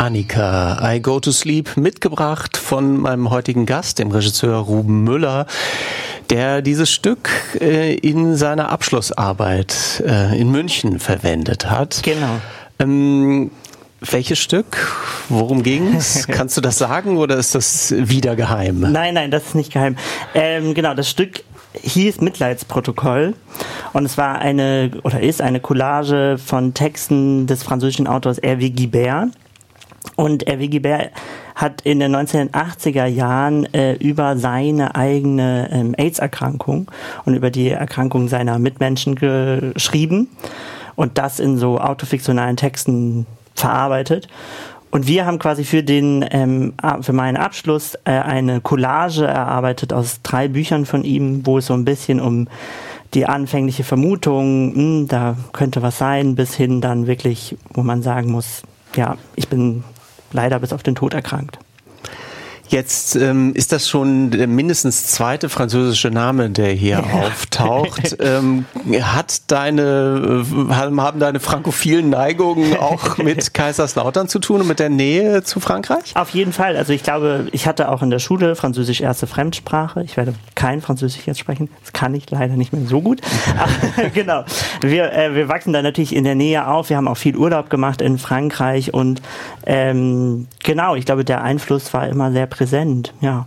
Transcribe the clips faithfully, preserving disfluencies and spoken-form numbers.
Annika, I Go to Sleep, mitgebracht von meinem heutigen Gast, dem Regisseur Ruben Müller, der dieses Stück äh, in seiner Abschlussarbeit äh, in München verwendet hat. Genau. Ähm, welches Stück? Worum ging's? Kannst du das sagen oder ist das wieder geheim? Nein, nein, das ist nicht geheim. Ähm, genau, das Stück hieß Mitleidsprotokoll und es war eine oder ist eine Collage von Texten des französischen Autors Hervé Guibert. Und Hervé Guibert hat in den neunzehnhundertachtziger Jahren äh, über seine eigene ähm, AIDS-Erkrankung und über die Erkrankung seiner Mitmenschen geschrieben und das in so autofiktionalen Texten verarbeitet. Und wir haben quasi für den ähm, für meinen Abschluss äh, eine Collage erarbeitet aus drei Büchern von ihm, wo es so ein bisschen um die anfängliche Vermutung, mh, da könnte was sein, bis hin dann wirklich, wo man sagen muss, ja, ich bin leider bis auf den Tod erkrankt. Jetzt ähm, ist das schon der mindestens zweite französische Name, der hier ja. auftaucht. Ähm, hat deine, äh, haben deine frankophilen Neigungen auch mit Kaiserslautern zu tun und mit der Nähe zu Frankreich? Auf jeden Fall. Also ich glaube, ich hatte auch in der Schule Französisch erste Fremdsprache. Ich werde kein Französisch jetzt sprechen. Das kann ich leider nicht mehr so gut. Aber, genau. Wir, äh, wir wachsen da natürlich in der Nähe auf. Wir haben auch viel Urlaub gemacht in Frankreich und ähm, genau, ich glaube, der Einfluss war immer sehr präsent, ja.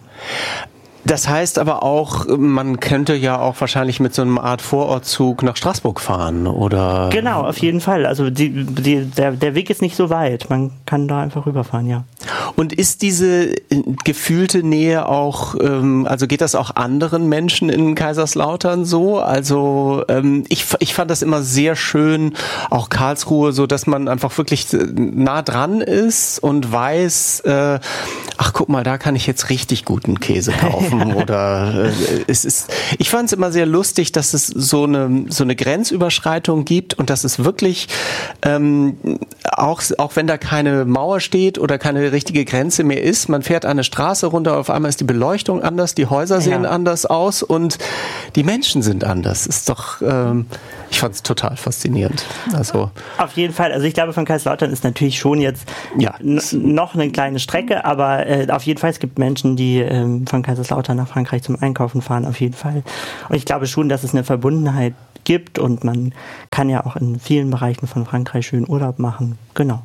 Das heißt aber auch, man könnte ja auch wahrscheinlich mit so einer Art Vorortzug nach Straßburg fahren, oder? Genau, auf jeden Fall. Also die, die, der, der Weg ist nicht so weit. Man kann da einfach rüberfahren, ja. Und ist diese gefühlte Nähe auch, ähm, also geht das auch anderen Menschen in Kaiserslautern so? Also ähm, ich, ich fand das immer sehr schön, auch Karlsruhe, so dass man einfach wirklich nah dran ist und weiß, äh, ach guck mal, da kann ich jetzt richtig guten Käse kaufen. Oder äh, es ist, ich fand es immer sehr lustig, dass es so eine so eine Grenzüberschreitung gibt und dass es wirklich ähm, auch auch wenn da keine Mauer steht oder keine richtige Grenze mehr ist, man fährt eine Straße runter, auf einmal ist die Beleuchtung anders, die Häuser sehen ja. anders aus und die Menschen sind anders. Ist doch, ähm, ich fand es total faszinierend. Also auf jeden Fall. Also ich glaube, von Kaiserslautern ist natürlich schon jetzt ja. n- noch eine kleine Strecke, aber äh, auf jeden Fall es gibt Menschen, die ähm, von Kaiserslautern nach Frankreich zum Einkaufen fahren, auf jeden Fall. Und ich glaube schon, dass es eine Verbundenheit gibt und man kann ja auch in vielen Bereichen von Frankreich schön Urlaub machen. Genau.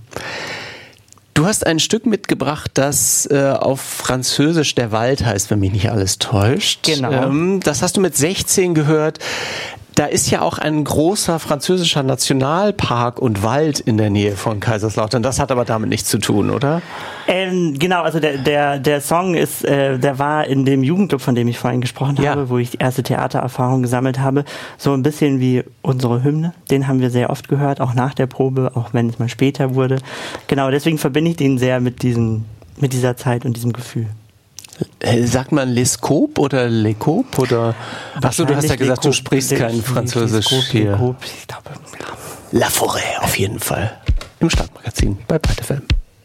Du hast ein Stück mitgebracht, das äh, auf Französisch Der Wald heißt, wenn mich nicht alles täuscht. Genau. Ähm, das hast du mit sechzehn gehört. Da ist ja auch ein großer französischer Nationalpark und Wald in der Nähe von Kaiserslautern. Das hat aber damit nichts zu tun, oder? Ähm, genau, also der, der, der Song ist, äh, der war in dem Jugendclub, von dem ich vorhin gesprochen ja. habe, wo ich die erste Theatererfahrung gesammelt habe, so ein bisschen wie unsere Hymne. Den haben wir sehr oft gehört, auch nach der Probe, auch wenn es mal später wurde. Genau, deswegen verbinde ich den sehr mit diesem, mit dieser Zeit und diesem Gefühl. Sagt man Lescope oder Lecope oder? Achso, du hast ja gesagt, du sprichst kein Französisch hier. Ich glaube, ja. La Forêt auf jeden Fall. Im Stadtmagazin bei Python F M.